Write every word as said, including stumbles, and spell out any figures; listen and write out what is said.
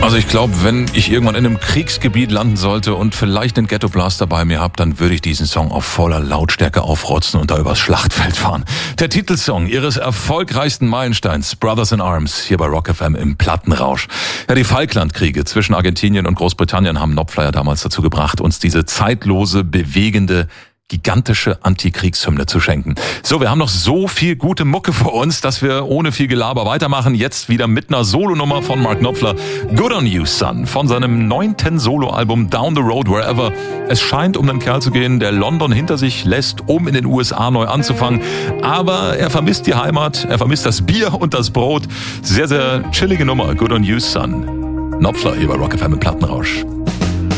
Also ich glaube, wenn ich irgendwann in einem Kriegsgebiet landen sollte und vielleicht einen Ghetto-Blaster bei mir habe, dann würde ich diesen Song auf voller Lautstärke aufrotzen und da übers Schlachtfeld fahren. Der Titelsong ihres erfolgreichsten Meilensteins, Brothers in Arms, hier bei Rock F M im Plattenrausch. Ja, die Falklandkriege zwischen Argentinien und Großbritannien haben Knopfler ja damals dazu gebracht, uns diese zeitlose, bewegende, gigantische Antikriegshymne zu schenken. So, wir haben noch so viel gute Mucke vor uns, dass wir ohne viel Gelaber weitermachen. Jetzt wieder mit einer Solonummer von Mark Knopfler. Good on You, Son, von seinem neunten Soloalbum Down the Road Wherever. Es scheint um einen Kerl zu gehen, der London hinter sich lässt, um in den U S A neu anzufangen. Aber er vermisst die Heimat, er vermisst das Bier und das Brot. Sehr, sehr chillige Nummer. Good on You, Son. Knopfler hier bei Rock F M im Plattenrausch.